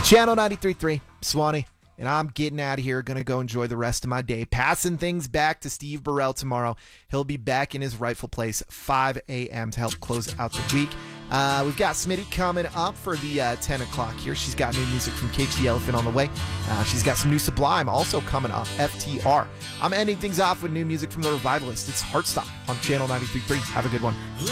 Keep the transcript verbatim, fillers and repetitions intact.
Channel ninety-three point three, Swanee, and I'm getting out of here. Going to go enjoy the rest of my day. Passing things back to Steve Burrell tomorrow. He'll be back in his rightful place, five a.m. to help close out the week. Uh, we've got Smitty coming up for the uh, ten o'clock here. She's got new music from Cage the Elephant on the way. Uh, she's got some new Sublime also coming up, F T R. I'm ending things off with new music from The Revivalist. It's Heartstop on Channel ninety-three point three. Have a good one.